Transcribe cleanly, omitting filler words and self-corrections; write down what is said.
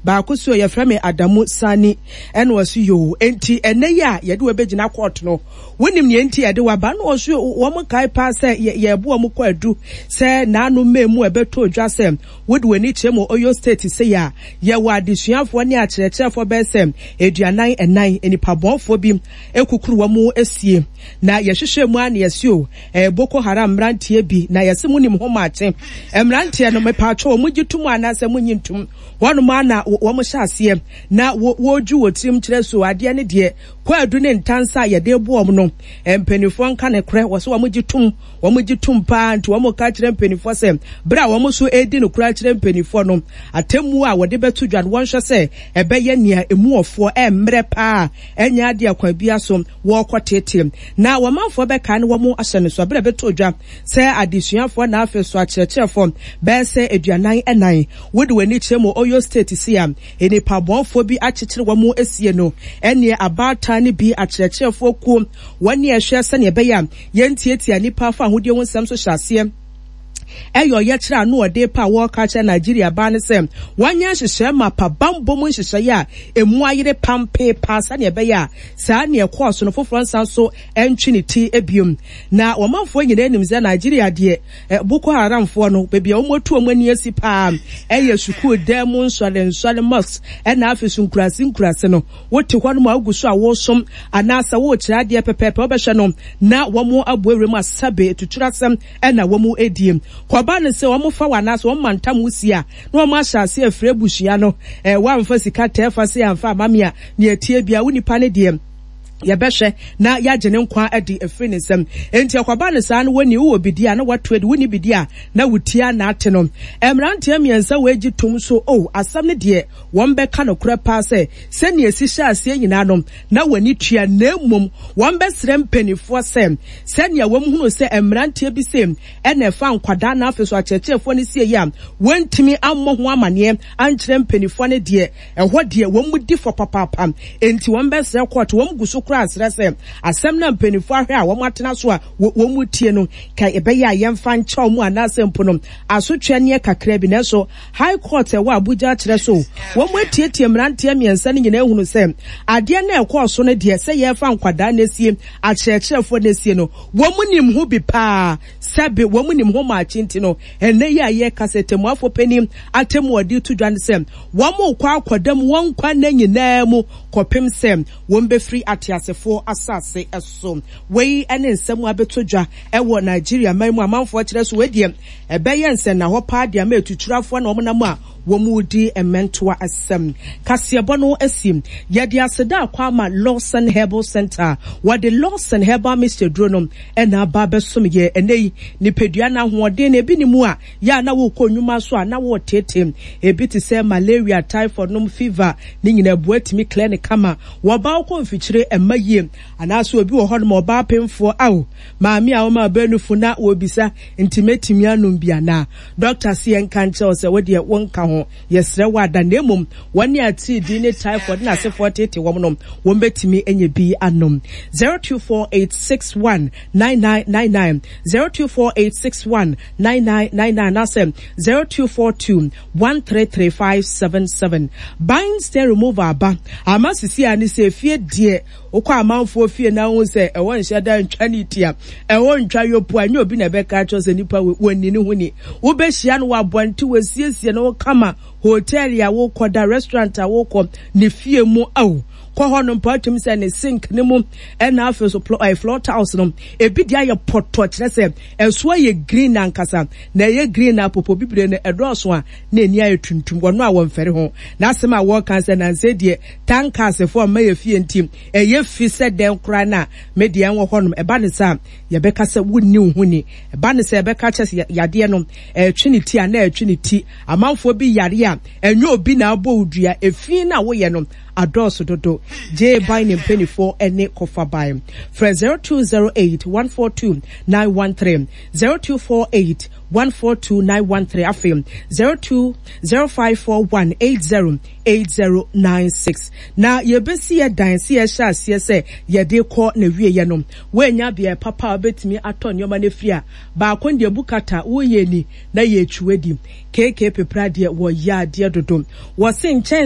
ba kuso ye frame Adamu Sani en wasu yo enti ene ya ye de webegina court no wonim ne enti ye de waba no wasu wo mo kai pa se ye bo mo kwadu se na anu memu ebeto odwa se wode wani chemo Oyo State se ya ye wa desuafo ne akyerɛkyerɛfo bɛsɛm eduanan enan enipabɔfo bi ekukuru wo mu esie na ye hwehwɛ mu an yesio Boko Haram mrantie bi na yese munim ho maache mrantie no mepaatwo mu gitum anase munyintum wono ma na wo mo hyase na woju wotim kyerɛ so ade ne de kwadu ne ntansa ye de boom no mpanifo nka ne korɛ wo so wo mo gitum pa nti wo mo ka kyerɛ mpanifo sɛ bra wo mo so edi no kura kyerɛ mpanifo no atemu a wode betu dwan won hwɛ sɛ ɛbɛyɛ nea emuofo mmerɛ pa enya ade akwa bia so wo kɔtete na wo manfo bɛka ne wo mo ahyɛ ne so bra betu dwan sɛ adesuafo na afi so akyerɛkyerɛfo bɛsɛ eduanan enan wode wani kyerɛ Oyo State sia enipa bonfo bi akyekyere wo mo esie no ene abata ne bi akyerɛkyerɛfo ku wani ehwɛ sɛ ne bɛya yentietia nipa fa ahodie ho nsɛm so hyase eyo ye kira no ode pa wo ka kye Nigeria ba ne sem wanya hyehyɛ ma pa bambo mu hyehyɛ ya emu ayire pampe pa sa ne be ya sa ne ekɔ so no foforo nsan so entwi ne ti ebiom na womanfo nyina enim ze Nigeria de Boko Haram fo no bebia wo motu omani asi pa eye sukuu dem nsɔle mosque na afisu nkurase no wote hɔ no ma aguso a wo som anasa wo kira de pepepe obɛhwɛ no na wo mo aboewre mu asabe tuturasem na wo mo ediem kwaba ne se wo mo fa wana so wo mantam wusia na wo ma hyase afre buhia no wa mfa sika tefa se amfa amamia ne atie bia wo nipa ne de yebɛhwɛ na yagene nkwa adi afri ne nsɛm enti akwaba ne saa no woni wo bidia na watoe de woni bidia na wutia na ate no emrante amiensa weji tum so asam ne de wɔn bɛka no kora pa sɛ sɛne esi hyɛ ase nyina no na wani tua na mmom wɔn bɛsrɛ mpanifo sɛ sɛne wɔn hunu sɛ emrante bi sɛ ɛna ɛfa nkwada na afi so akyerɛkyerɛfo ne sie ya wɔntimi ammɔ ho amane ankyerɛ mpanifo ne de ɛhɔ de wɔn mu di fo papapa enti wɔn bɛsrɛ court wɔn guso kura asrɛ asɛm na mpanifo ahwɛ a wɔn atena so a wɔn mu tie no ka ɛbɛyɛ a yɛmfa nkyɛw mu anasɛ mpo no asotwe ne kakra bi na so high court ɛwɔ Abuja kyerɛ so wɔn mu tietie mmerante mmiɛnsa ne nyina ehunu sɛ adeɛ na ɛkɔ so no deɛ sɛ yɛfa nkwadaa na esie akyerɛkyerɛfo na esie no wɔn mu nim ho bi paa sɛbe wɔn mu nim ho ma akyinti no ɛnɛ yɛ ayɛ kasetemuafo panim atemu ɔde to dwan sɛ wɔn mu kɔ akɔdam wɔn kwa na nyinaa mu kɔpem sɛ wɔn bɛfiri atiasefo asase ɛso wei ɛne nsɛm abeto dwa ɛwɔ Nigeria man mu amanfo kyerɛ so wedie ɛbɛyɛ nsɛm na hɔ paa de ama etuturafo na wɔn nam a womudi ementoa asem kasiebo no asim yede aseda akwa Lawson Herbal Center wade Lawson Herbal Mr. Dronom ena ba besom ye enei nipedua na hoɔden na ebi ni mu a ya na wo konwuma so a na wo tete ebi te sɛ malaria typhoid nom fever ni nyina buatimi clinic kama wo ba ko mfikyire emaye anaso obi wo hɔ no ba pemfo awo maami a wo ma banufu na wo bisa intimatimi anum bia na doctor sien kanche o sɛ wo de wonka yesre wada nemum wani ati di ne typhoid na se 40 wom no wom betimi enye bi anom 0248619999 0248619999 nasem 0242133577 bind stain remover aba amasisi ani se fie die okwa amanfo fie na ho se ewo nheda ntwa ni tia ewo ntwa yopo anyo obi na beka cho se nipa woni ne huni wo be hia no wabonti wasiesie no kama hotel ya wo koda restaurant a wo ko ne fie mu awo ko ho no patum se ne sink ne mu na afi so floor tiles no ebi dia ye poto kire se enso ye green ankasa na ye green apopo bibire ne edoso a na eni aye tuntum wono a won fere ho na asem a wo kan se na nse die tankers for ma ye fie ntim ye fi se den kra na media wo ho no eba ne sa ye beka se wonni hu ni eba ne se beka che yade no twiniti a na twiniti amanfo bi yare a enyo obi na abo udua efi na wo ye no adoso dodo J by ne penifo ene kofa by fra 0208142913 0248142913 afem 020541808096 na yebesi ye dance ye sha se ye de ko na wie ye no wenya bia papa obetimi atonyo ma ne fia ba konde bukata wo ye ni na ye twedi keke pepra de wo ya de dodo wo se nchen